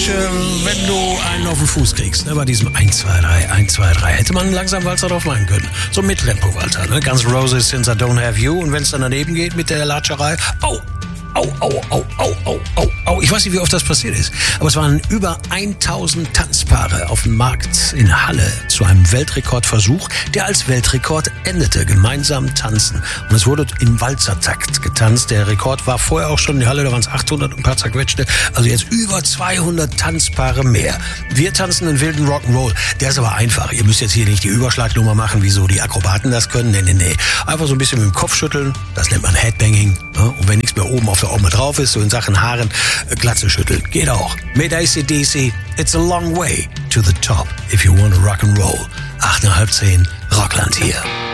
wenn du einen auf den Fuß kriegst, ne, bei diesem 1, 2, 3, 1, 2, 3, hätte man einen langsam Walzer drauf machen können. So ein Mittempo-Walzer, ne? Guns N' Roses, Since I Don't Have You. Und wenn es dann daneben geht mit der Latscherei, au. Ich weiß nicht, wie oft das passiert ist, aber es waren über 1000 Tanzpaare auf dem Markt in Halle zu einem Weltrekordversuch, der als Weltrekord endete. Gemeinsam tanzen. Und es wurde im Walzertakt getanzt. Der Rekord war vorher auch schon in der Halle, da waren es 800 und ein paar zerquetschte. Also jetzt über 200 Tanzpaare mehr. Wir tanzen einen wilden Rock'n'Roll. Der ist aber einfach. Ihr müsst jetzt hier nicht die Überschlagnummer machen, wie so die Akrobaten das können. Nee. Einfach so ein bisschen mit dem Kopf schütteln. Das nennt man Headbanging. Und wenn nichts mehr oben auf der Ohren drauf ist, so in Sachen Haaren, Glatze schütteln. Geht auch. Mit AC/DC, it's a long way to the top if you want to rock and roll. 8:30, Rockland hier.